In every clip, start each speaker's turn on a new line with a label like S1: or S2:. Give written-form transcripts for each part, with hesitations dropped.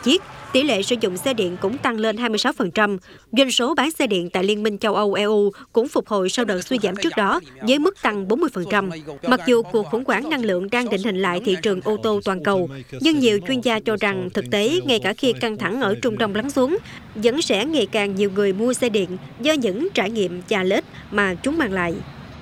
S1: chiếc. Tỷ lệ sử dụng xe điện cũng tăng lên 26%. Doanh số bán xe điện tại Liên minh châu Âu EU cũng phục hồi sau đợt suy giảm trước đó, với mức tăng 40%. Mặc dù cuộc khủng hoảng năng lượng đang định hình lại thị trường ô tô toàn cầu, nhưng nhiều chuyên gia cho rằng thực tế, ngay cả khi căng thẳng ở Trung Đông lắng xuống, vẫn sẽ ngày càng nhiều người mua xe điện do những trải nghiệm và lợi ích mà chúng mang lại.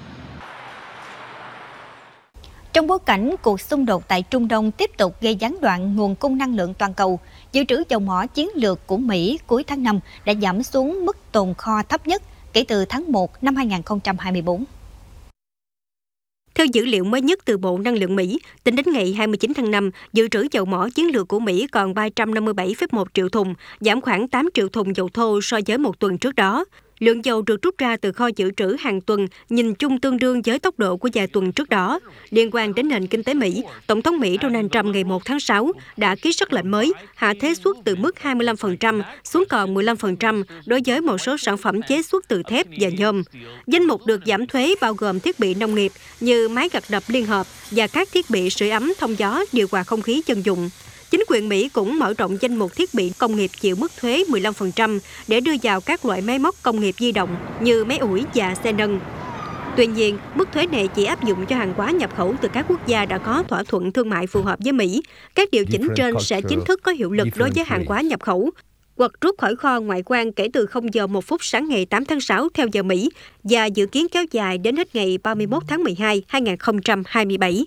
S2: Trong bối cảnh cuộc xung đột tại Trung Đông tiếp tục gây gián đoạn nguồn cung năng lượng toàn cầu, dự trữ dầu mỏ chiến lược của Mỹ cuối tháng 5 đã giảm xuống mức tồn kho thấp nhất kể từ tháng 1 năm 2024.
S1: Theo dữ liệu mới nhất từ Bộ Năng lượng Mỹ, tính đến ngày 29 tháng 5, dự trữ dầu mỏ chiến lược của Mỹ còn 357,1 triệu thùng, giảm khoảng 8 triệu thùng dầu thô so với một tuần trước đó. Lượng dầu được rút ra từ kho dự trữ hàng tuần nhìn chung tương đương với tốc độ của vài tuần trước đó. Liên quan đến nền kinh tế Mỹ, Tổng thống Mỹ Donald Trump ngày 1 tháng 6 đã ký sắc lệnh mới hạ thuế suất từ mức 25% xuống còn 15% đối với một số sản phẩm chế xuất từ thép và nhôm. Danh mục được giảm thuế bao gồm thiết bị nông nghiệp như máy gặt đập liên hợp và các thiết bị sưởi ấm, thông gió, điều hòa không khí dân dụng. Chính quyền Mỹ cũng mở rộng danh mục thiết bị công nghiệp chịu mức thuế 15% để đưa vào các loại máy móc công nghiệp di động như máy ủi và xe nâng. Tuy nhiên, mức thuế này chỉ áp dụng cho hàng hóa nhập khẩu từ các quốc gia đã có thỏa thuận thương mại phù hợp với Mỹ. Các điều chỉnh trên sẽ chính thức có hiệu lực đối với hàng hóa nhập khẩu hoặc rút khỏi kho ngoại quan kể từ 0 giờ 1 phút sáng ngày 8 tháng 6 theo giờ Mỹ và dự kiến kéo dài đến hết ngày 31 tháng 12, 2027.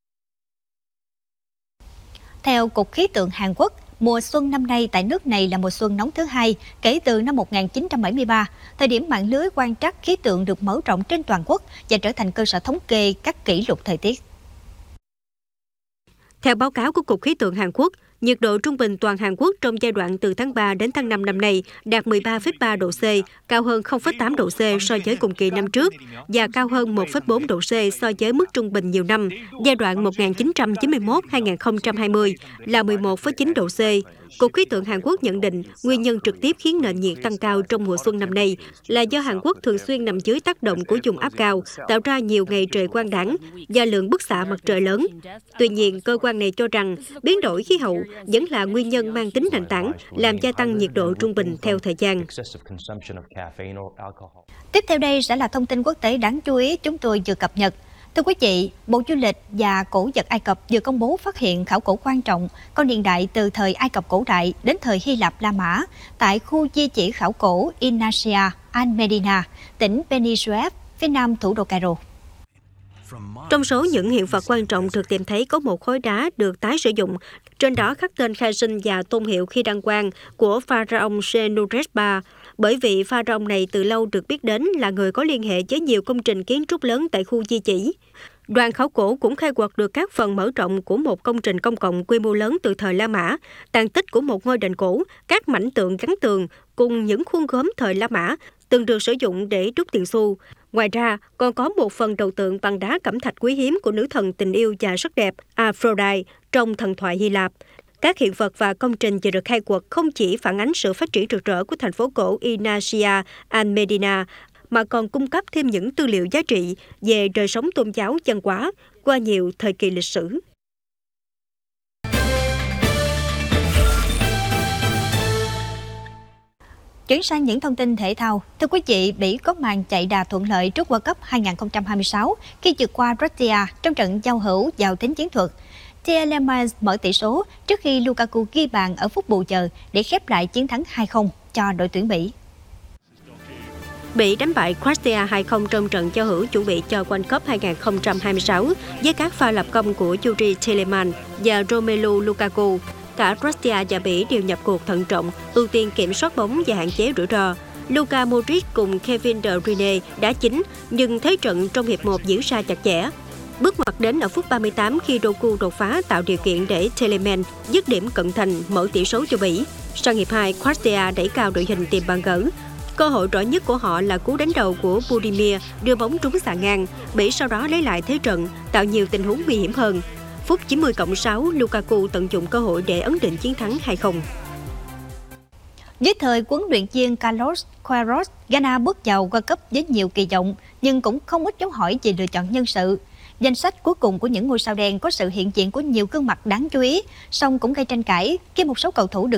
S2: Theo Cục Khí tượng Hàn Quốc, mùa xuân năm nay tại nước này là mùa xuân nóng thứ hai kể từ năm 1973, thời điểm mạng lưới quan trắc khí tượng được mở rộng trên toàn quốc và trở thành cơ sở thống kê các kỷ lục thời tiết.
S1: Theo báo cáo của Cục Khí tượng Hàn Quốc, nhiệt độ trung bình toàn Hàn Quốc trong giai đoạn từ tháng 3 đến tháng 5 năm nay đạt 13,3 độ C, cao hơn 0,8 độ C so với cùng kỳ năm trước và cao hơn 1,4 độ C so với mức trung bình nhiều năm, giai đoạn 1991-2020 là 11,9 độ C. Cục Khí tượng Hàn Quốc nhận định nguyên nhân trực tiếp khiến nền nhiệt tăng cao trong mùa xuân năm nay là do Hàn Quốc thường xuyên nằm dưới tác động của vùng áp cao, tạo ra nhiều ngày trời quang đãng và lượng bức xạ mặt trời lớn. Tuy nhiên, cơ quan này cho rằng biến đổi khí hậu vẫn là nguyên nhân mang tính nền tảng, làm gia tăng nhiệt độ trung bình theo thời gian.
S2: Tiếp theo đây sẽ là thông tin quốc tế đáng chú ý chúng tôi vừa cập nhật. Thưa quý vị, Bộ Du lịch và Cổ vật Ai Cập vừa công bố phát hiện khảo cổ quan trọng có niên đại từ thời Ai Cập cổ đại đến thời Hy Lạp La Mã tại khu di chỉ khảo cổ Inasia al-Medina, tỉnh Beni Suef, phía nam thủ đô Cairo.
S1: Trong số những hiện vật quan trọng được tìm thấy có một khối đá được tái sử dụng, trên đó khắc tên khai sinh và tôn hiệu khi đăng quang của pharaoh Senusret-ba. Bởi vì pharaoh này từ lâu được biết đến là người có liên hệ với nhiều công trình kiến trúc lớn tại khu di chỉ. Đoàn khảo cổ cũng khai quật được các phần mở rộng của một công trình công cộng quy mô lớn từ thời La Mã, tàn tích của một ngôi đền cổ, các mảnh tượng gắn tường cùng những khuôn gốm thời La Mã từng được sử dụng để đúc tiền xu. Ngoài ra, còn có một phần đầu tượng bằng đá cẩm thạch quý hiếm của nữ thần tình yêu và sắc đẹp Aphrodite trong thần thoại Hy Lạp. Các hiện vật và công trình vừa được khai quật không chỉ phản ánh sự phát triển rực rỡ của thành phố cổ Inasia al-Medina, mà còn cung cấp thêm những tư liệu giá trị về đời sống tôn giáo văn hóa qua nhiều thời kỳ lịch sử.
S2: Chuyển sang những thông tin thể thao. Thưa quý vị, Bỉ có màn chạy đà thuận lợi trước World Cup 2026 khi vượt qua Russia trong trận giao hữu giàu tính chiến thuật. Tielemans mở tỷ số trước khi Lukaku ghi bàn ở phút bù giờ để khép lại chiến thắng 2-0 cho đội tuyển Bỉ.
S1: Bỉ đánh bại Croatia 2-0 trong trận giao hữu chuẩn bị cho World Cup 2026 với các pha lập công của Yuri Tielemans và Romelu Lukaku. Cả Croatia và Bỉ đều nhập cuộc thận trọng, ưu tiên kiểm soát bóng và hạn chế rủi ro. Luka Modric cùng Kevin De Bruyne đá chính, nhưng thế trận trong hiệp 1 diễn ra chặt chẽ. Bước ngoặt đến ở phút 38 khi Doku đột phá tạo điều kiện để Tielemans dứt điểm cận thành mở tỷ số cho Bỉ. Sang hiệp 2, Croatia đẩy cao đội hình tìm bàn gỡ. Cơ hội rõ nhất của họ là cú đánh đầu của Budimir đưa bóng trúng xà ngang. Bỉ sau đó lấy lại thế trận, tạo nhiều tình huống nguy hiểm hơn. Phút 90+6, Lukaku tận dụng cơ hội để ấn định chiến thắng 2-0.
S2: Dưới thời huấn luyện viên Carlos Queiroz, Ghana bước vào World Cup với nhiều kỳ vọng, nhưng cũng không ít dấu hỏi về lựa chọn nhân sự. Danh sách cuối cùng của những ngôi sao đen có sự hiện diện của nhiều gương mặt đáng chú ý, song cũng gây tranh cãi khi một số cầu thủ được